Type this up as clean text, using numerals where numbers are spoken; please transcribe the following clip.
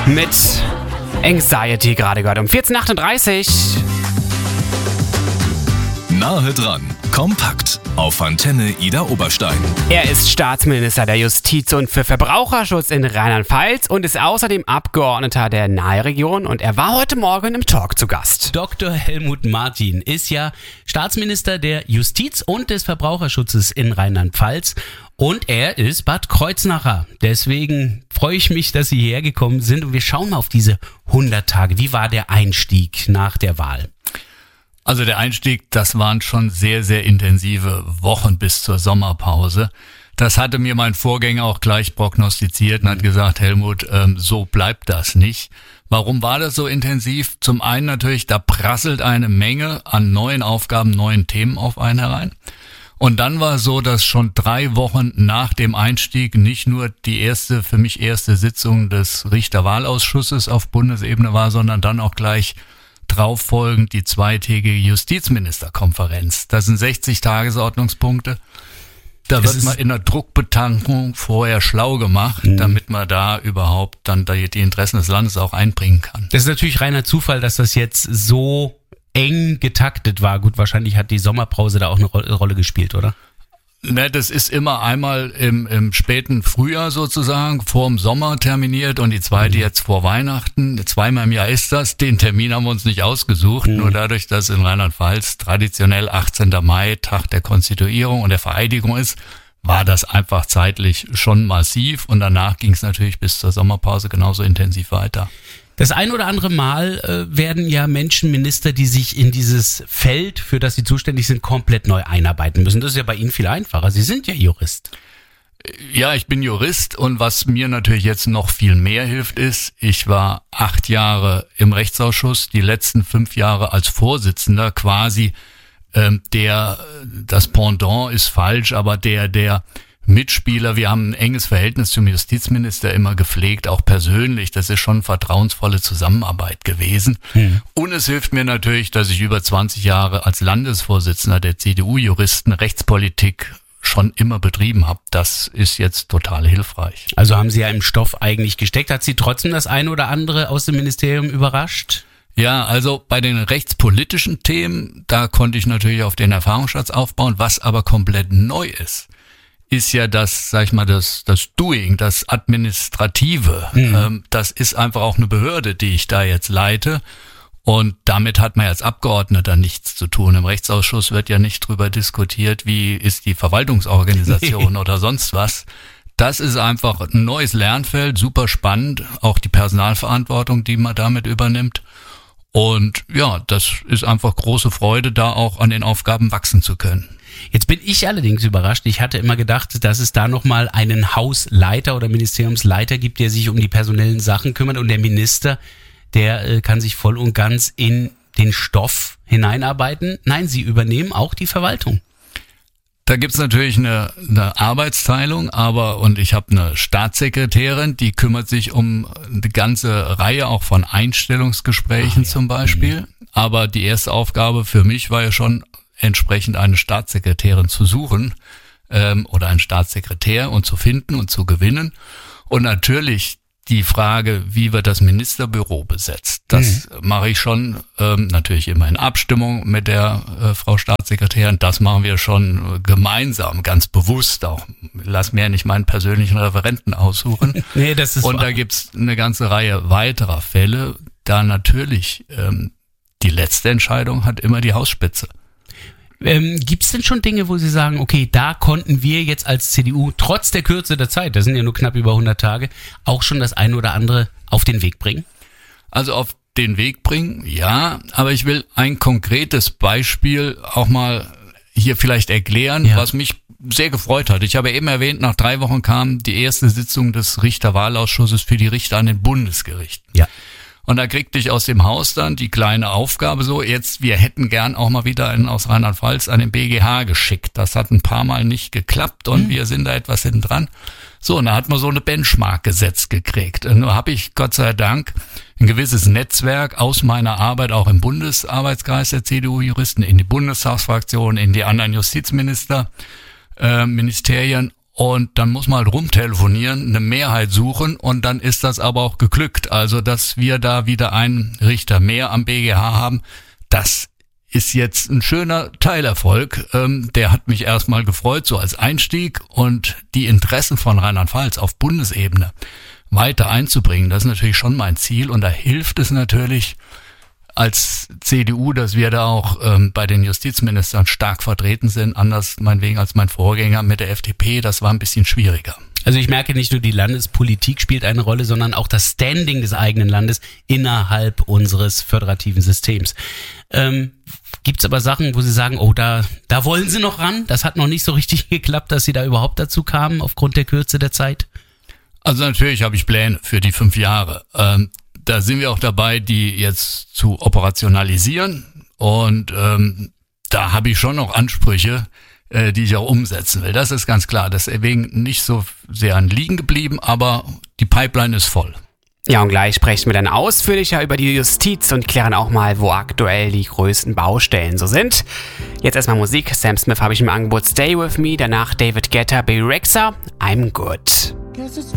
mit Anxiety gerade gehört um 14:38. Nahe dran, kompakt auf Antenne Ida Oberstein. Er ist Staatsminister der Justiz und für Verbraucherschutz in Rheinland-Pfalz und ist außerdem Abgeordneter der Nahregion und er war heute Morgen im Talk zu Gast. Dr. Helmut Martin ist ja Staatsminister der Justiz und des Verbraucherschutzes in Rheinland-Pfalz und er ist Bad Kreuznacher. Deswegen freue ich mich, dass Sie hierher gekommen sind und wir schauen mal auf diese 100 Tage. Wie war der Einstieg nach der Wahl? Also der Einstieg, das waren schon sehr, sehr intensive Wochen bis zur Sommerpause. Das hatte mir mein Vorgänger auch gleich prognostiziert und hat gesagt, Helmut, so bleibt das nicht. Warum war das so intensiv? Zum einen natürlich, da prasselt eine Menge an neuen Aufgaben, neuen Themen auf einen herein. Und dann war es so, dass schon 3 Wochen nach dem Einstieg nicht nur die für mich erste Sitzung des Richterwahlausschusses auf Bundesebene war, sondern dann auch gleich drauf folgend die 2tägige Justizministerkonferenz. Das sind 60 Tagesordnungspunkte. Da wird man in der Druckbetankung vorher schlau gemacht, damit man da überhaupt dann die Interessen des Landes auch einbringen kann. Das ist natürlich reiner Zufall, dass das jetzt so eng getaktet war. Gut, wahrscheinlich hat die Sommerpause da auch eine Rolle gespielt, oder? Ne, das ist immer einmal im späten Frühjahr sozusagen, vor dem Sommer terminiert und die zweite jetzt vor Weihnachten. 2-mal im Jahr ist das. Den Termin haben wir uns nicht ausgesucht. Nur dadurch, dass in Rheinland-Pfalz traditionell 18. Mai Tag der Konstituierung und der Vereidigung ist, war das einfach zeitlich schon massiv und danach ging es natürlich bis zur Sommerpause genauso intensiv weiter. Das ein oder andere Mal werden ja Menschen Minister, die sich in dieses Feld, für das sie zuständig sind, komplett neu einarbeiten müssen. Das ist ja bei Ihnen viel einfacher. Sie sind ja Jurist. Ja, ich bin Jurist und was mir natürlich jetzt noch viel mehr hilft ist, ich war 8 Jahre im Rechtsausschuss, die letzten 5 Jahre als Vorsitzender quasi, das Pendant ist falsch, aber der Mitspieler, wir haben ein enges Verhältnis zum Justizminister immer gepflegt, auch persönlich. Das ist schon vertrauensvolle Zusammenarbeit gewesen. Und es hilft mir natürlich, dass ich über 20 Jahre als Landesvorsitzender der CDU-Juristen Rechtspolitik schon immer betrieben habe. Das ist jetzt total hilfreich. Also haben Sie ja im Stoff eigentlich gesteckt. Hat Sie trotzdem das eine oder andere aus dem Ministerium überrascht? Ja, also bei den rechtspolitischen Themen, da konnte ich natürlich auf den Erfahrungsschatz aufbauen. Was aber komplett neu ist ja das, sag ich mal, das Doing, das Administrative. Das ist einfach auch eine Behörde, die ich da jetzt leite. Und damit hat man als Abgeordneter nichts zu tun. Im Rechtsausschuss wird ja nicht drüber diskutiert, wie ist die Verwaltungsorganisation oder sonst was. Das ist einfach ein neues Lernfeld, super spannend. Auch die Personalverantwortung, die man damit übernimmt. Und ja, das ist einfach große Freude, da auch an den Aufgaben wachsen zu können. Jetzt bin ich allerdings überrascht. Ich hatte immer gedacht, dass es da nochmal einen Hausleiter oder Ministeriumsleiter gibt, der sich um die personellen Sachen kümmert und der Minister, der kann sich voll und ganz in den Stoff hineinarbeiten. Nein, Sie übernehmen auch die Verwaltung. Da gibt's natürlich eine Arbeitsteilung, und ich habe eine Staatssekretärin, die kümmert sich um eine ganze Reihe auch von Einstellungsgesprächen zum Beispiel. Aber die erste Aufgabe für mich war ja schon, entsprechend eine Staatssekretärin zu suchen oder einen Staatssekretär und zu finden und zu gewinnen. Und natürlich die Frage, wie wird das Ministerbüro besetzt, das mache ich schon natürlich immer in Abstimmung mit der Frau Staatssekretärin. Das machen wir schon gemeinsam, ganz bewusst auch. Lass mir nicht meinen persönlichen Referenten aussuchen. Nee, das ist und wahr. da gibt's eine ganze Reihe weiterer Fälle, da natürlich die letzte Entscheidung hat immer die Hausspitze. Gibt es denn schon Dinge, wo Sie sagen, okay, da konnten wir jetzt als CDU trotz der Kürze der Zeit, das sind ja nur knapp über 100 Tage, auch schon das eine oder andere auf den Weg bringen? Also auf den Weg bringen, ja, aber ich will ein konkretes Beispiel auch mal hier vielleicht erklären, was mich sehr gefreut hat. Ich habe eben erwähnt, nach 3 Wochen kam die erste Sitzung des Richterwahlausschusses für die Richter an den Bundesgerichten. Ja. Und da kriegte ich aus dem Haus dann die kleine Aufgabe so, wir hätten gern auch mal wieder einen aus Rheinland-Pfalz an den BGH geschickt. Das hat ein paar Mal nicht geklappt und wir sind da etwas hinten dran. So, und da hat man so eine Benchmark gesetzt gekriegt. Und nur habe ich Gott sei Dank ein gewisses Netzwerk aus meiner Arbeit auch im Bundesarbeitskreis der CDU-Juristen, in die Bundestagsfraktion, in die anderen Justizminister, Ministerien. Und dann muss man halt rumtelefonieren, eine Mehrheit suchen und dann ist das aber auch geglückt. Also, dass wir da wieder einen Richter mehr am BGH haben, das ist jetzt ein schöner Teilerfolg. Der hat mich erstmal gefreut, so als Einstieg, und die Interessen von Rheinland-Pfalz auf Bundesebene weiter einzubringen. Das ist natürlich schon mein Ziel und da hilft es natürlich als CDU, dass wir da auch bei den Justizministern stark vertreten sind, anders meinetwegen als mein Vorgänger mit der FDP, das war ein bisschen schwieriger. Also ich merke, nicht nur die Landespolitik spielt eine Rolle, sondern auch das Standing des eigenen Landes innerhalb unseres föderativen Systems. Gibt's aber Sachen, wo Sie sagen, oh, da wollen Sie noch ran? Das hat noch nicht so richtig geklappt, dass Sie da überhaupt dazu kamen, aufgrund der Kürze der Zeit? Also natürlich habe ich Pläne für die 5 Jahre. Da sind wir auch dabei, die jetzt zu operationalisieren. Und da habe ich schon noch Ansprüche, die ich auch umsetzen will. Das ist ganz klar. Deswegen nicht so sehr an liegen geblieben, aber die Pipeline ist voll. Ja, und gleich sprechen wir dann ausführlicher über die Justiz und klären auch mal, wo aktuell die größten Baustellen so sind. Jetzt erstmal Musik. Sam Smith habe ich im Angebot Stay With Me, danach David Guetta, Baby Rexha, I'm Good.